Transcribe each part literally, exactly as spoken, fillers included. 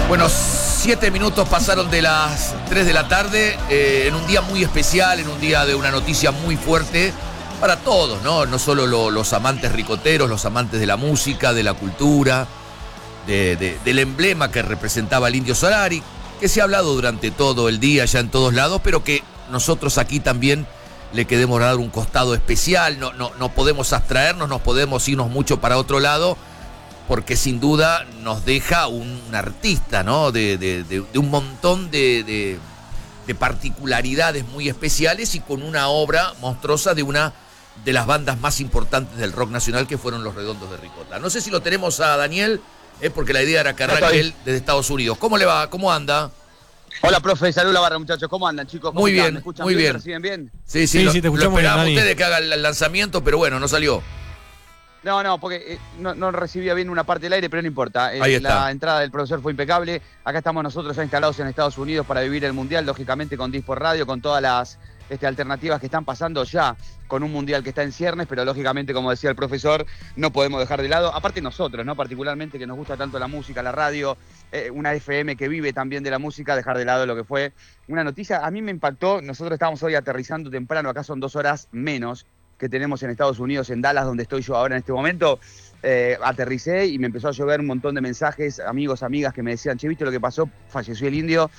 Bueno, siete minutos pasaron de las tres de la tarde, eh, en un día muy especial, en un día de una noticia muy fuerte para todos, ¿no? No solo lo, los amantes ricoteros, los amantes de la música, de la cultura, de, de, del emblema que representaba el Indio Solari, que se ha hablado durante todo el día, ya en todos lados, pero que nosotros aquí también le queremos dar un costado especial, no, no, no podemos abstraernos, no podemos irnos mucho para otro lado, porque sin duda nos deja un artista, ¿no? De, de, de, de un montón de, de, de particularidades muy especiales y con una obra monstruosa de una de las bandas más importantes del rock nacional, que fueron Los Redondos de Ricota. No sé si lo tenemos a Daniel, eh, porque la idea era que arranque él desde Estados Unidos. ¿Cómo le va? ¿Cómo anda? Hola, profe, salud la barra, muchachos. ¿Cómo andan, chicos? ¿Cómo muy están? bien, ¿Me escuchan muy bien? bien. ¿Me reciben bien? Sí, sí, sí, lo, sí te escuchamos lo esperábamos bien, ustedes que haga el lanzamiento, pero bueno, no salió. No, no, porque eh, no, no recibía bien una parte del aire, pero no importa. Eh, Ahí está. La entrada del profesor fue impecable. Acá estamos nosotros ya instalados en Estados Unidos para vivir el Mundial, lógicamente con Dispor Radio, con todas las este, alternativas que están pasando ya con un Mundial que está en ciernes, pero lógicamente, como decía el profesor, no podemos dejar de lado, aparte nosotros, ¿no? Particularmente que nos gusta tanto la música, la radio, eh, una F M que vive también de la música, dejar de lado lo que fue una noticia. A mí me impactó, nosotros estábamos hoy aterrizando temprano, acá son dos horas menos que tenemos en Estados Unidos, en Dallas, donde estoy yo ahora en este momento. Eh, aterricé y me empezó a llover un montón de mensajes, amigos, amigas que me decían, che, ¿viste lo que pasó? Falleció el Indio,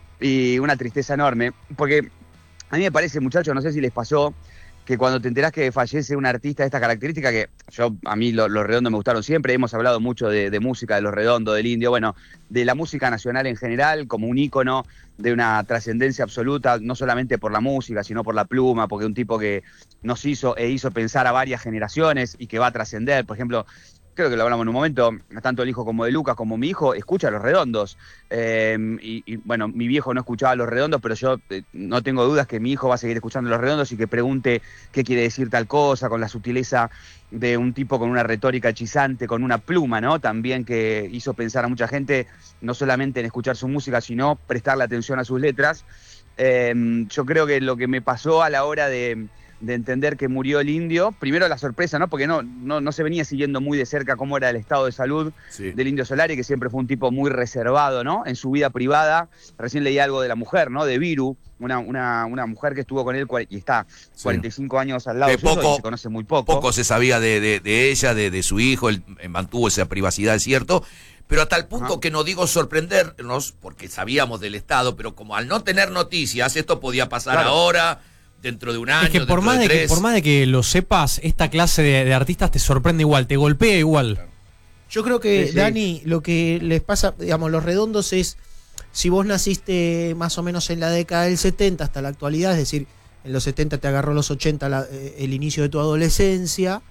y una tristeza enorme, porque a mí me parece, muchachos, no sé si les pasó, que cuando te enterás que fallece un artista de esta característica, que yo, a mí lo, los Redondos me gustaron siempre, hemos hablado mucho de, de música, de Los Redondos, del Indio, bueno, de la música nacional en general, como un ícono de una trascendencia absoluta, no solamente por la música, sino por la pluma, porque un tipo que nos hizo e hizo pensar a varias generaciones y que va a trascender. Por ejemplo, creo que lo hablamos en un momento, tanto el hijo como de Lucas como mi hijo escucha Los Redondos. Eh, y, y bueno, mi viejo no escuchaba Los Redondos, pero yo eh, no tengo dudas que mi hijo va a seguir escuchando Los Redondos y que pregunte qué quiere decir tal cosa, con la sutileza de un tipo con una retórica hechizante, con una pluma, ¿no? También que hizo pensar a mucha gente, no solamente en escuchar su música, sino prestarle atención a sus letras. Eh, yo creo que lo que me pasó a la hora de... de entender que murió el Indio, primero la sorpresa, ¿no? Porque no, no, no se venía siguiendo muy de cerca cómo era el estado de salud sí. del Indio Solari, que siempre fue un tipo muy reservado, ¿no? En su vida privada. Recién leí algo de la mujer, ¿no? De Viru, una, una, una mujer que estuvo con él y está sí. cuarenta y cinco años al lado de suyo, poco, y se conoce muy poco. Poco se sabía de, de, de ella, de, de su hijo, él mantuvo esa privacidad, es cierto, pero a tal punto Ajá. que no digo sorprendernos, porque sabíamos del estado, pero como al no tener noticias, esto podía pasar claro. ahora... dentro de un año, es que por más de, de tres. que por más de que lo sepas, esta clase de, de artistas te sorprende igual, te golpea igual. Yo creo que, sí, sí. Dani, lo que les pasa, digamos, Los Redondos es, si vos naciste más o menos en la década del setenta hasta la actualidad, es decir, en los setenta te agarró los ochenta la, eh, el inicio de tu adolescencia,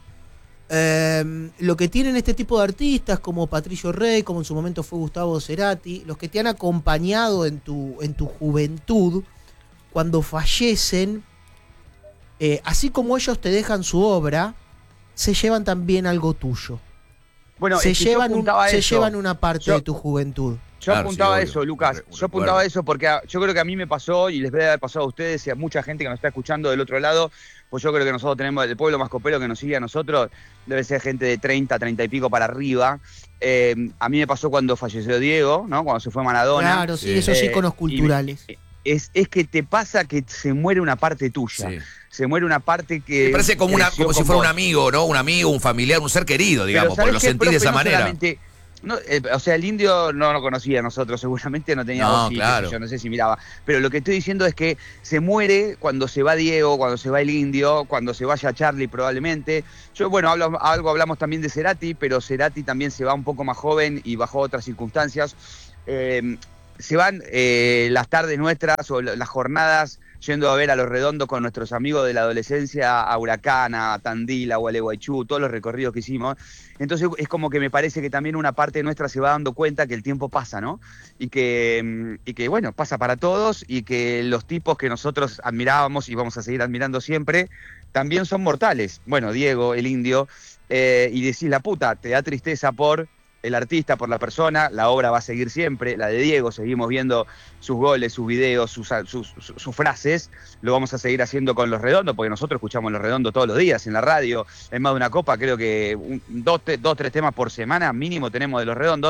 eh, lo que tienen este tipo de artistas como Patricio Rey, como en su momento fue Gustavo Cerati, los que te han acompañado en tu, en tu juventud, cuando fallecen, Eh, así como ellos te dejan su obra, se llevan también algo tuyo. Bueno, se, es que llevan, un, se eso. llevan una parte yo, de tu juventud. Yo claro, apuntaba sí, eso, Lucas. Un yo apuntaba eso porque a, yo creo que a mí me pasó y les debe haber pasado a ustedes y a mucha gente que nos está escuchando del otro lado. Pues yo creo que nosotros tenemos el pueblo más copero que nos sigue a nosotros. Debe ser gente de treinta, treinta y pico para arriba. Eh, a mí me pasó cuando falleció Diego, ¿no? Cuando se fue Maradona. Claro, sí, esos eh, íconos culturales. Y, Es, es que te pasa que se muere una parte tuya. Sí. Se muere una parte que... Me parece como, una, como si fuera vos. un amigo, ¿no? Un amigo, un familiar, un ser querido, digamos, porque lo sentí de esa no manera. No, eh, o sea, el Indio no lo conocía a nosotros, seguramente no tenía no, voz, claro. yo no sé si miraba. Pero lo que estoy diciendo es que se muere cuando se va Diego, cuando se va el Indio, cuando se vaya Charlie probablemente. Yo, bueno, hablo, algo hablamos también de Cerati, pero Cerati también se va un poco más joven y bajo otras circunstancias. Eh, Se van eh, las tardes nuestras o las jornadas yendo a ver a Los Redondos con nuestros amigos de la adolescencia, a Huracán, a Tandil, a Gualeguaychú, todos los recorridos que hicimos. Entonces es como que me parece que también una parte nuestra se va dando cuenta que el tiempo pasa, ¿no? Y que, y que bueno, pasa para todos y que los tipos que nosotros admirábamos y vamos a seguir admirando siempre, también son mortales. Bueno, Diego, el Indio, eh, y decís la puta, te da tristeza por... el artista, por la persona, la obra va a seguir siempre, la de Diego, seguimos viendo sus goles, sus videos, sus, sus, sus, sus frases, lo vamos a seguir haciendo con Los Redondos, porque nosotros escuchamos Los Redondos todos los días en la radio, en Más de una Copa, creo que un, dos, te, dos, tres temas por semana mínimo tenemos de Los Redondos,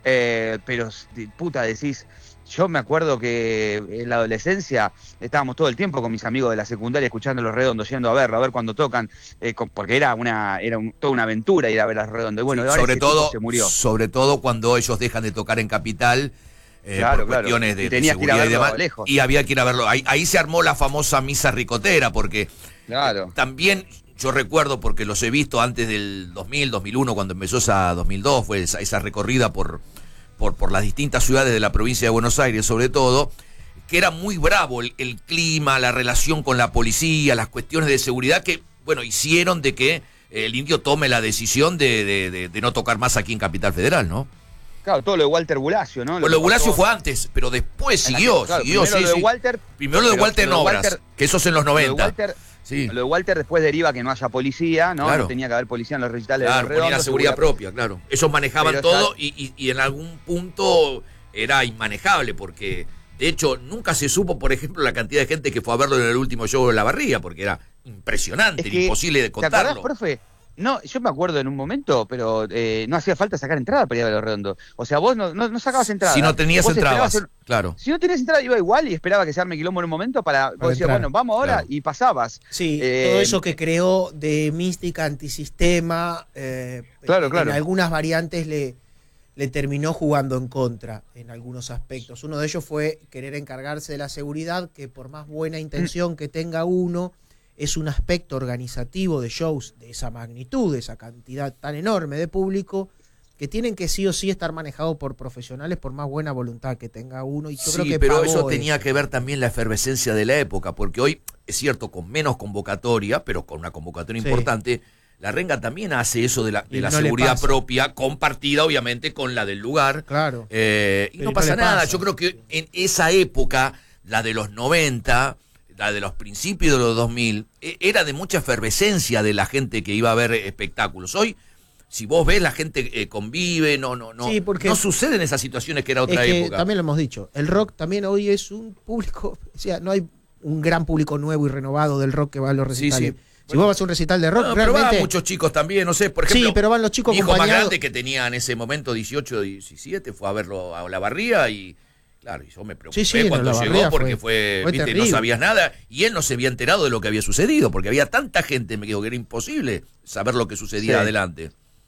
Eh, pero, puta, decís, yo me acuerdo que en la adolescencia estábamos todo el tiempo con mis amigos de la secundaria escuchando Los Redondos, yendo a verlo, a ver cuando tocan, eh, con, porque era una era un, toda una aventura ir a ver a Los Redondos. Y bueno, Sí, ahora sobre ese tipo todo, se murió. sobre todo cuando ellos dejan de tocar en Capital. Eh, Claro, por claro. cuestiones de, Y de tenías que ir a seguridad y verlo demás. lejos. Y había que ir a verlo. Ahí, ahí se armó la famosa misa ricotera, porque Claro. eh, también yo recuerdo, porque los he visto antes del dos mil, dos mil uno, cuando empezó esa dos mil dos, fue esa, esa recorrida por, por, por las distintas ciudades de la provincia de Buenos Aires, sobre todo, que era muy bravo el, el clima, la relación con la policía, las cuestiones de seguridad que, bueno, hicieron de que el Indio tome la decisión de, de, de, de no tocar más aquí en Capital Federal, ¿no? Claro, todo lo de Walter Bulacio, ¿no? Bueno, lo de que Bulacio pasó fue antes, pero después en la- siguió, claro, siguió, primero sí, lo de sí. Walter, Primero lo de pero Walter lo de Obras, Walter- que eso es en los lo de noventa. Walter, Sí, lo de Walter después deriva que no haya policía, ¿no? Claro. No tenía que haber policía en los recitales claro, de Los ponía Redondos. la seguridad propia, claro. Ellos manejaban Pero todo está- y, y, y en algún punto era inmanejable, porque de hecho nunca se supo, por ejemplo, la cantidad de gente que fue a verlo en el último show de La Barría, porque era impresionante, Es que, imposible de ¿te acordás, contarlo. profe? No, yo me acuerdo en un momento, pero eh, no hacía falta sacar entrada para ir a ver Los Redondos. O sea, vos no, no, no sacabas entrada. Si no tenías Vos entradas, esperabas en- claro. Si no tenías entrada, iba igual y esperaba que se arme quilombo en un momento para... Vos decías, entrar. bueno, vamos ahora, Claro. y pasabas. Sí, Eh, todo eso que creó de mística antisistema, eh, Claro, en claro. algunas variantes le, le terminó jugando en contra en algunos aspectos. Uno de ellos fue querer encargarse de la seguridad, que por más buena intención que tenga uno, es un aspecto organizativo de shows de esa magnitud, de esa cantidad tan enorme de público, que tienen que sí o sí estar manejados por profesionales por más buena voluntad que tenga uno. Y yo Sí, creo que pero pagó eso tenía que ver también la efervescencia de la época, porque hoy, es cierto, con menos convocatoria, pero con una convocatoria Sí. importante, la Renga también hace eso de la, de Y la no le seguridad pasa. propia, compartida obviamente con la del lugar. Claro. Eh, y Pero no no pasa le nada, pasa. yo creo que en esa época, la de los noventa, la de los principios de los dos mil, e- era de mucha efervescencia de la gente que iba a ver espectáculos. Hoy, si vos ves, la gente eh, convive, no, no, no, Sí, porque- no suceden esas situaciones que era otra es que época. también lo hemos dicho, el rock también hoy es un público, o sea, no hay un gran público nuevo y renovado del rock que va a los Sí, recitales. sí. Si vos vas a un recital de rock, No, pero realmente... van muchos chicos también, no sé, por ejemplo. Sí, pero van los chicos mi hijo más acompañados- grande que tenía en ese momento dieciocho, diecisiete, fue a verlo a La Barría y claro, y yo me preocupé Sí, sí, en cuando La llegó Barría porque fue- fue, fue viste, no terrible. sabías nada y él no se había enterado de lo que había sucedido porque había tanta gente, me digo que era imposible saber lo que sucedía Sí. adelante.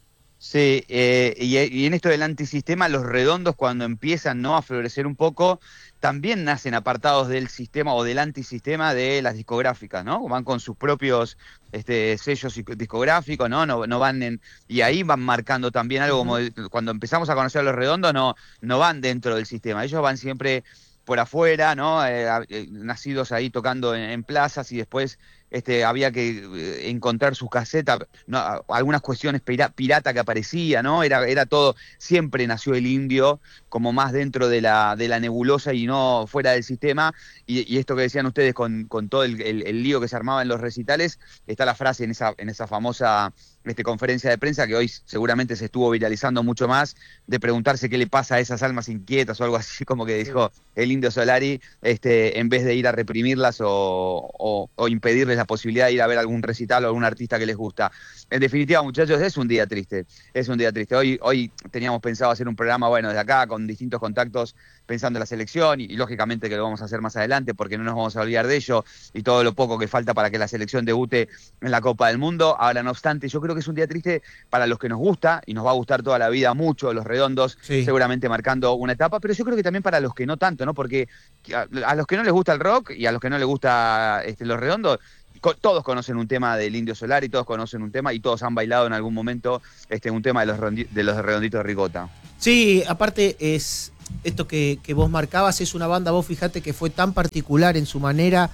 Sí, eh, y, y en esto del antisistema, Los Redondos cuando empiezan, ¿no?, a florecer un poco, también nacen apartados del sistema o del antisistema de las discográficas, ¿no? Van con sus propios este, sellos discográficos, ¿no? No, no van en, y ahí van marcando también algo como el- cuando empezamos a conocer a Los Redondos, no, no van dentro del sistema, ellos van siempre por afuera, ¿no? Eh, eh, nacidos ahí tocando en, en plazas y después este, había que eh, encontrar sus casetas, no, a- algunas cuestiones pira- pirata que aparecía, ¿no? Era, era todo, siempre nació el Indio como más dentro de la, de la nebulosa y no fuera del sistema. Y, y esto que decían ustedes con, con todo el, el- el lío que se armaba en los recitales, está la frase en esa, en esa famosa este, conferencia de prensa que hoy seguramente se estuvo viralizando mucho más, de preguntarse qué le pasa a esas almas inquietas o algo así, como que dijo el Indio Solari, este, en vez de ir a reprimirlas o, o, o impedirles la posibilidad de ir a ver algún recital o algún artista que les gusta. En definitiva, muchachos, es un día triste, es un día triste. Hoy, hoy teníamos pensado hacer un programa, bueno, desde acá, con distintos contactos, pensando en la selección, y, y lógicamente que lo vamos a hacer más adelante, porque no nos vamos a olvidar de ello, y todo lo poco que falta para que la selección debute en la Copa del Mundo. Ahora, no obstante, yo creo que es un día triste para los que nos gusta, y nos va a gustar toda la vida mucho, Los Redondos, Sí. seguramente marcando una etapa, pero yo creo que también para los que no tanto, ¿no? Porque a, a los que no les gusta el rock y a los que no les gusta este, Los Redondos, co- todos conocen un tema del Indio Solari, todos conocen un tema y todos han bailado en algún momento este, un tema de los, rondi- de los Redonditos de Ricota. Sí, aparte es esto que, que vos marcabas, es una banda, vos fíjate que fue tan particular en su manera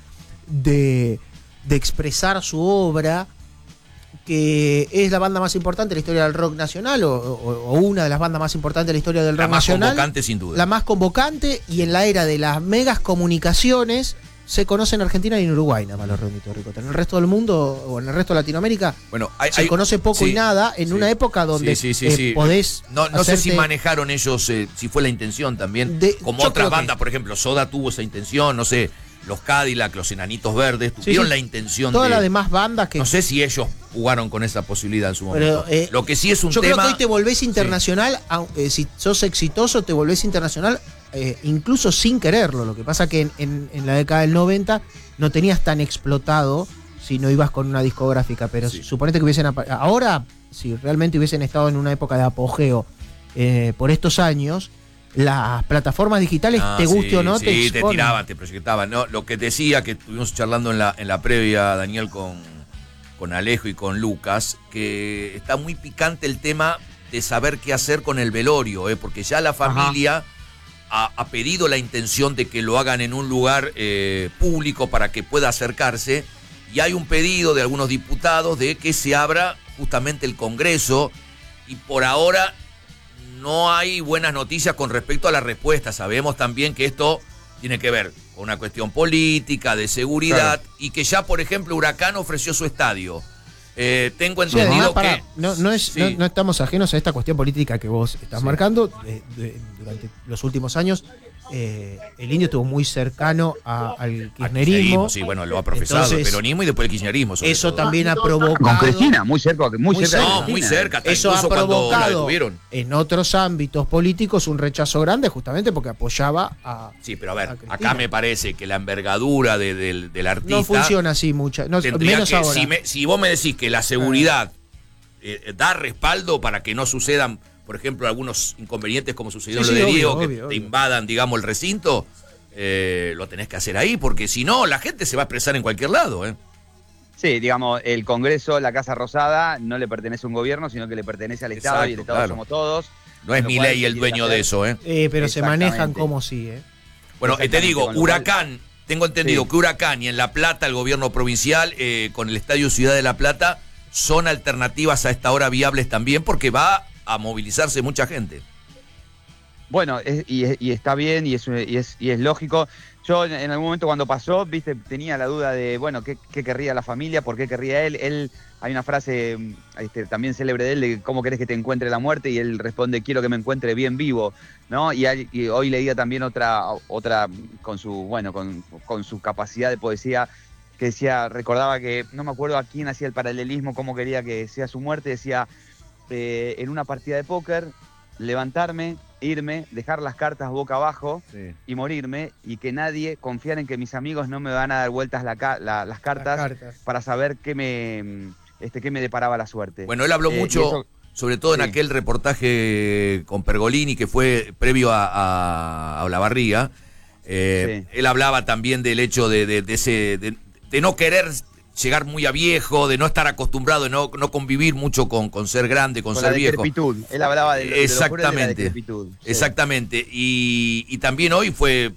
de, de expresar su obra, que es la banda más importante de la historia del rock nacional, o, o- o una de las bandas más importantes de la historia del La rock más nacional. convocante sin duda. La más convocante, y en la era de las megas comunicaciones se conoce en Argentina y en Uruguay nada más Los Redonditos de Ricota. En el resto del mundo o en el resto de Latinoamérica Bueno, hay- se hay- conoce poco sí, y nada en sí. una época donde Sí, sí, sí, eh, sí. podés No, no sé si hacerte- manejaron ellos, eh, si fue la intención también, De- como yo otras creo que- bandas, por ejemplo, Soda tuvo esa intención, no sé, los Cadillac, los Enanitos Verdes, Sí, tuvieron sí. la intención Todas de... las demás bandas que No sé si ellos jugaron con esa posibilidad en su momento. Pero, eh, Lo que sí es un yo tema... creo que hoy te volvés internacional, sí. eh, si sos exitoso te volvés internacional, eh, incluso sin quererlo. Lo que pasa que en, en, en la década del noventa no tenías tan explotado si no ibas con una discográfica, pero sí. suponete que hubiesen... Ahora, si realmente hubiesen estado en una época de apogeo eh, por estos años... Las plataformas digitales, ah, te guste sí, o no, sí, te te exponen. tiraban, te proyectaban. No, lo que decía, que estuvimos charlando en la, en la previa, Daniel, con, con Alejo y con Lucas, que está muy picante el tema de saber qué hacer con el velorio, ¿eh? Porque ya la familia ha, ha pedido la intención de que lo hagan en un lugar eh, público para que pueda acercarse, y hay un pedido de algunos diputados de que se abra justamente el Congreso, y por ahora... no hay buenas noticias con respecto a la respuesta. Sabemos también que esto tiene que ver con una cuestión política, de seguridad, claro. y que ya, por ejemplo, Huracán ofreció su estadio. Eh, tengo entendido sí, además, para, que... No, no, es, sí. no, no estamos ajenos a esta cuestión política que vos estás sí. marcando. De, de, durante los últimos años, eh, el Indio estuvo muy cercano a, al kirchnerismo. Sí, bueno, lo ha profesado. Entonces, el peronismo y después el kirchnerismo. Eso todo. también ha provocado... Con Cristina, muy cerca. Muy, muy cerca, no, muy cerca. Eso ha provocado en otros ámbitos políticos un rechazo grande justamente porque apoyaba a... Sí, pero a ver, a acá me parece que la envergadura de, de, del artista... No funciona así mucho, no, menos que, ahora. Si, me, si vos me decís que la seguridad eh, da respaldo para que no sucedan, por ejemplo, algunos inconvenientes como sucedió sí, en sí, lo de obvio, Diego, obvio, que obvio. te invadan, digamos, el recinto, eh, lo tenés que hacer ahí, porque si no, la gente se va a expresar en cualquier lado, ¿eh? Sí, digamos, el Congreso, la Casa Rosada, no le pertenece a un gobierno, sino que le pertenece al Estado. Exacto, y el Estado claro. somos todos. No es Milei el dueño de eso, ¿eh? eh pero se manejan como sí, ¿eh? Bueno, eh, te digo, Huracán, cual... tengo entendido sí. que Huracán y en La Plata, el gobierno provincial, eh, con el Estadio Ciudad de La Plata, son alternativas a esta hora viables también, porque va a movilizarse mucha gente. Bueno, es, y, y está bien y es, y es, y es lógico. Yo en, en algún momento cuando pasó, viste, tenía la duda de, bueno, ¿qué, qué querría la familia? ¿Por qué querría él? Él, hay una frase este, también célebre de él, de cómo querés que te encuentre la muerte, y él responde, quiero que me encuentre bien vivo, ¿no? Y, y hoy leía también otra, otra con su, bueno, con, con su capacidad de poesía, que decía, recordaba que, no me acuerdo a quién hacía el paralelismo, cómo quería que sea su muerte, decía, eh, en una partida de póker, levantarme, irme, dejar las cartas boca abajo sí. y morirme, y que nadie, confiar en que mis amigos no me van a dar vueltas la, la, las, cartas las cartas para saber qué me, este, qué me deparaba la suerte. Bueno, él habló eh, mucho, eso, sobre todo sí. en aquel reportaje con Pergolini, que fue previo a, a, a Olavarría. Eh, sí. Él hablaba también del hecho de, de, de ese... De, de no querer llegar muy a viejo, de no estar acostumbrado, de no, no convivir mucho con, con ser grande, con, con ser la viejo. Él hablaba de, de exactamente, de la sí. exactamente. Y, y también hoy fue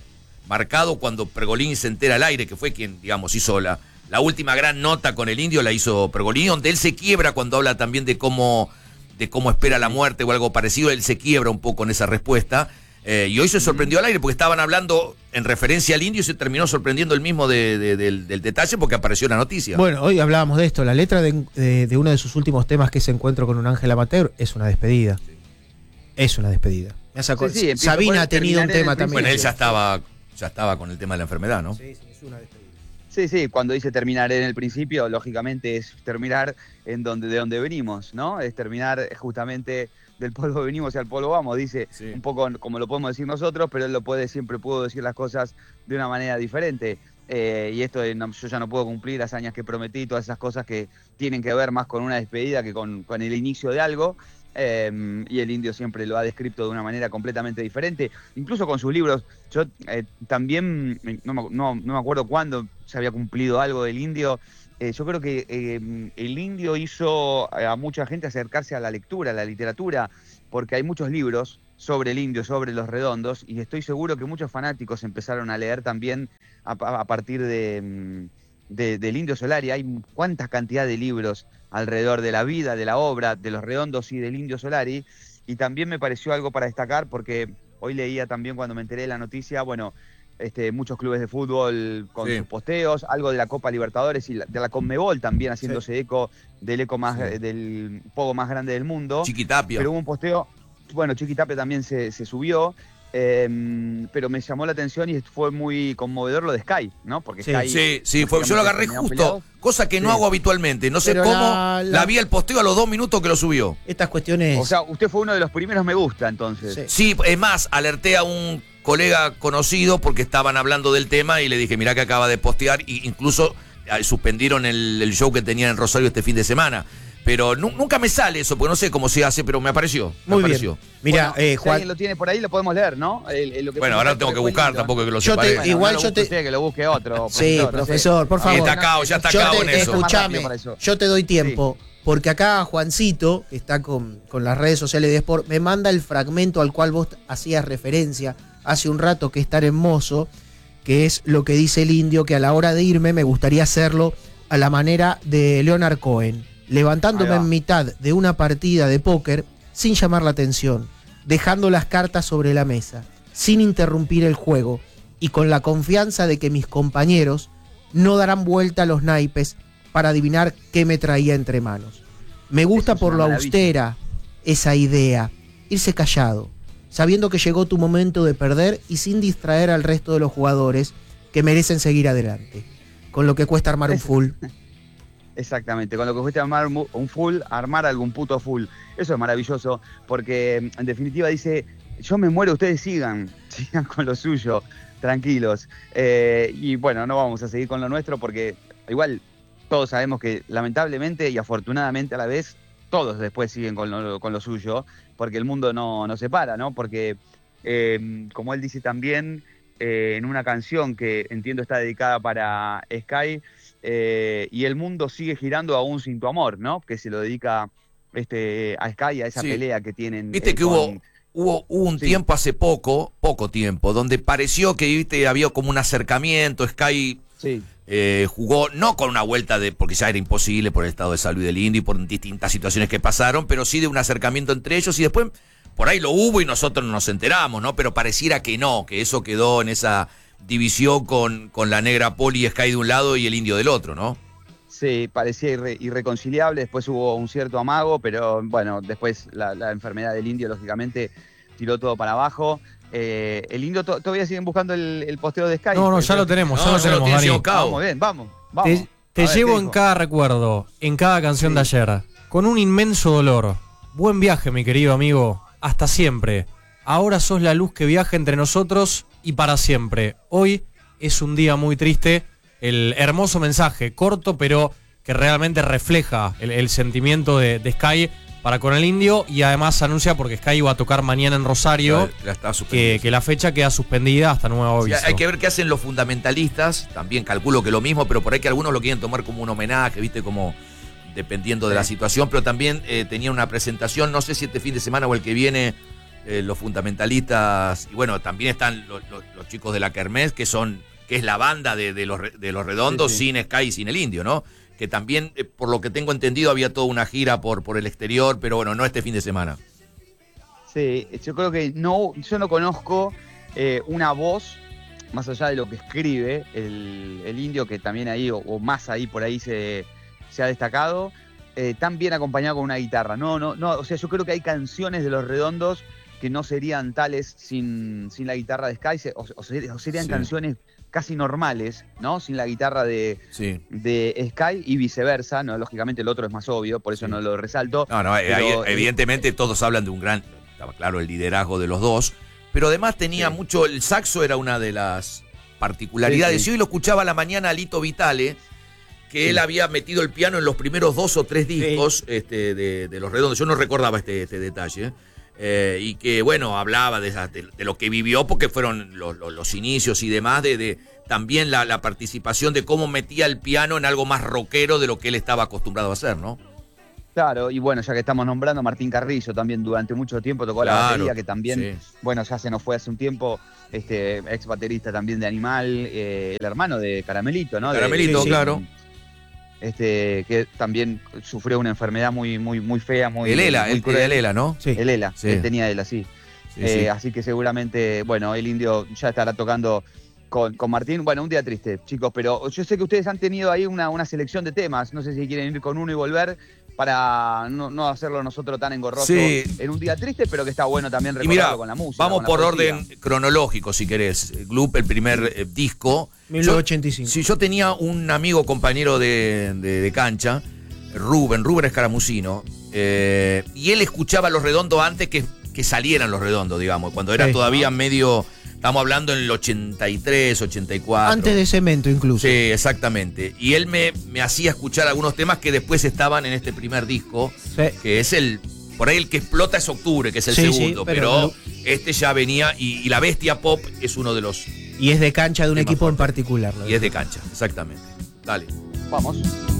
marcado cuando Pergolini se entera al aire, que fue quien, digamos, hizo la, la última gran nota con el Indio, la hizo Pergolini, donde él se quiebra cuando habla también de cómo, de cómo espera la muerte o algo parecido. Él se quiebra un poco en esa respuesta. Eh, y hoy se sorprendió al aire porque estaban hablando en referencia al Indio y se terminó sorprendiendo el mismo de, de, de, del, del detalle porque apareció la noticia. Bueno, hoy hablábamos de esto. La letra de, de, de uno de sus últimos temas, que es Encuentro con un ángel amateur, es una despedida. Sí. Es una despedida. Me sí, sí, Sabina ha tenido un tema también. Bueno, él ya estaba, ya estaba con el tema de la enfermedad, ¿no? Sí, sí, es una despedida. Sí, sí, cuando dice terminar en el principio, lógicamente es terminar en donde, de donde venimos, ¿no? Es terminar justamente del polvo venimos y al polvo vamos, dice sí. un poco como lo podemos decir nosotros, pero él lo puede, siempre pudo decir las cosas de una manera diferente. Eh, y esto de no, yo ya no puedo cumplir las hazañas que prometí, todas esas cosas que tienen que ver más con una despedida que con, con el inicio de algo. Eh, y el Indio siempre lo ha descrito de una manera completamente diferente, incluso con sus libros. Yo eh, también, no, no, no me acuerdo cuándo se había cumplido algo del Indio. Eh, yo creo que eh, el Indio hizo a mucha gente acercarse a la lectura, a la literatura, porque hay muchos libros sobre el Indio, sobre los Redondos, y estoy seguro que muchos fanáticos empezaron a leer también a, a partir de, de, del Indio Solari. Hay cuánta cantidad de libros alrededor de la vida, de la obra, de los Redondos y del Indio Solari, y también me pareció algo para destacar, porque hoy leía también cuando me enteré de la noticia, bueno, Este, muchos clubes de fútbol con sí. sus posteos, algo de la Copa Libertadores y la, de la Conmebol también haciéndose sí. eco del eco más sí. del pogo más grande del mundo. Chiquitapia. Pero hubo un posteo, bueno, Chiquitapia también se, se subió, Eh, pero me llamó la atención y fue muy conmovedor lo de Sky, ¿no? Porque Sí. Sky... Sí, sí, fue, yo lo agarré terminaron justo, peleados. cosa que no Sí. hago habitualmente. No sé Pero cómo, la- la, la- vi el posteo a los dos minutos que lo subió. Estas cuestiones. O sea, usted fue uno de los primeros me gusta, entonces. Sí. Sí, es más, alerté a un colega conocido porque estaban hablando del tema y le dije, mirá que acaba de postear, y incluso eh, suspendieron el, el show que tenían en Rosario este fin de semana. Pero nu- nunca me sale eso, porque no sé cómo se hace, pero me apareció. Me Muy apareció. bien. Mira, Bueno, eh, si Juan. alguien lo tiene por ahí, lo podemos leer, ¿no? El- el- lo que Bueno, puso ahora usted tengo que fue buscar, lindo. tampoco que lo Yo te- separé. igual no lo yo busque te- usted, que lo busque otro. Sí, no sé. profesor, por Ah, favor. Está acá, ya está Yo acá te- con eso. Más Escuchame, rápido para eso. yo te doy tiempo, porque acá Juancito, que está con, con las redes sociales de Sport, me manda el fragmento al cual vos hacías referencia hace un rato, que es tan hermoso, que es lo que dice el indio, que a la hora de irme me gustaría hacerlo a la manera de Leonard Cohen, levantándome Ahí va. en mitad de una partida de póker sin llamar la atención, dejando las cartas sobre la mesa, sin interrumpir el juego y con la confianza de que mis compañeros no darán vuelta a los naipes para adivinar qué me traía entre manos. Me gusta Eso es por una lo maravilla. austera esa idea, irse callado, sabiendo que llegó tu momento de perder y sin distraer al resto de los jugadores que merecen seguir adelante. Con lo que cuesta armar un Es- full. Exactamente, con lo que fuiste a armar mu- un full, armar algún puto full. Eso es maravilloso, porque en definitiva dice, yo me muero, ustedes sigan, sigan con lo suyo, tranquilos. Eh, y bueno, no vamos a seguir con lo nuestro porque igual todos sabemos que lamentablemente y afortunadamente a la vez, todos después siguen con lo, con lo suyo, porque el mundo no, no se para, ¿no? Porque, eh, como él dice también, eh, en una canción que entiendo está dedicada para Sky, eh, y el mundo sigue girando aún sin tu amor, ¿no? Que se lo dedica este, a Sky, a esa Sí. pelea que tienen. Viste eh, que con- hubo, hubo, hubo un Sí. tiempo hace poco, poco tiempo, donde pareció que viste había como un acercamiento, Sky Sí, eh, jugó no con una vuelta de, porque ya era imposible por el estado de salud del indio y por distintas situaciones que pasaron, pero sí de un acercamiento entre ellos y después por ahí lo hubo y nosotros no nos enteramos, ¿no? Pero pareciera que no, que eso quedó en esa división con, con la negra Poli y Sky de un lado y el indio del otro, ¿no? sí, parecía irre- irreconciliable. Después hubo un cierto amago, pero bueno, después la, la enfermedad del indio, lógicamente, tiró todo para abajo. Eh, el indio to- todavía siguen buscando el, el posteo de Sky. No, no, Pues, ya lo tenemos, No, ya lo ya lo tenemos, tiene Dani. Seo Cao. Vamos, bien, vamos, vamos. Te, te A ver, llevo ¿qué en dijo? cada recuerdo, en cada canción Sí. de ayer, con un inmenso dolor. Buen viaje, mi querido amigo. Hasta siempre. Ahora sos la luz que viaja entre nosotros y para siempre. Hoy es un día muy triste. El hermoso mensaje, corto, pero que realmente refleja el, el sentimiento de, de Sky para con el indio, y además anuncia, porque Sky va a tocar mañana en Rosario, La- la está que, suspendiendo. que la fecha queda suspendida hasta nuevo Sí, aviso. hay que ver qué hacen los fundamentalistas, también calculo que lo mismo, pero por ahí que algunos lo quieren tomar como un homenaje, viste, como dependiendo de la situación, pero también eh, tenía una presentación, no sé si este fin de semana o el que viene, eh, los fundamentalistas, y bueno, también están los, los- los chicos de la Kermés, que son, que es la banda de, de los, re- de los redondos, Sí, sí. sin Sky y sin el indio, ¿no? Que también, eh, por lo que tengo entendido, había toda una gira por, por el exterior, pero bueno, no este fin de semana. Sí, yo creo que no, yo no conozco eh, una voz, más allá de lo que escribe el, el indio, que también ahí, o, o más ahí por ahí se, se ha destacado, eh, tan bien acompañado con una guitarra. No, no, no, o sea, yo creo que hay canciones de Los Redondos que no serían tales sin, sin la guitarra de Sky, se- o, o ser- o serían Sí. canciones casi normales, ¿no? Sin la guitarra de, Sí. de Sky y viceversa, ¿no? Lógicamente el otro es más obvio, por eso Sí. no lo resalto. No, no, eh, Pero, ahí, eh, evidentemente todos hablan de un gran, estaba claro el liderazgo de los dos, pero además tenía Sí. mucho, el saxo era una de las particularidades. Sí, sí. Y hoy lo escuchaba a la mañana a Lito Vitale, que Sí. él había metido el piano en los primeros dos o tres discos este, de, de Los Redondos. Yo no recordaba este, este detalle. Eh, y que, bueno, hablaba de, esa- de- de lo que vivió, porque fueron los, los- los inicios y demás, de, de también la, la participación de cómo metía el piano en algo más rockero de lo que él estaba acostumbrado a hacer, ¿no? Claro, y bueno, ya que estamos nombrando, Martín Carrillo también durante mucho tiempo tocó la Claro, batería, que también, sí. bueno, ya se nos fue hace un tiempo, este ex baterista también de Animal, eh, el hermano de Caramelito, ¿no? De- Caramelito, de- claro. Este, que también sufrió una enfermedad muy, muy, muy fea, muy El ELA, muy el, cruel. el ELA, ¿no? Sí. El ELA, Sí. él tenía ELA, sí. Sí, Eh, sí. Así que seguramente, bueno, el indio ya estará tocando con, con Martín. Bueno, un día triste, chicos, pero yo sé que ustedes han tenido ahí una, una selección de temas. No sé si quieren ir con uno y volver, para no, no hacerlo nosotros tan engorroso Sí. en un día triste, pero que está bueno también Y recordarlo mira, con la música. vamos con la por poesía. orden cronológico, si querés. Gloop, el primer eh, disco. mil novecientos ochenta y cinco. Sí, yo tenía un amigo compañero de, de- de cancha, Rubén, Rubén Escaramusino, eh, y él escuchaba Los Redondos antes que, que salieran Los Redondos, digamos, cuando era Sí. todavía medio, estamos hablando en el ochenta y tres, ochenta y cuatro. Antes de Cemento incluso. Sí, exactamente. Y él me, me hacía escuchar algunos temas que después estaban en este primer disco, Sí. que es el, por ahí el que explota es Octubre, que es el Sí, sí, segundo, pero- pero, este ya venía, y, y La Bestia Pop es uno de los, Y es de cancha de un Tema equipo en fuerte. particular. y es de cancha, exactamente. Dale. Vamos.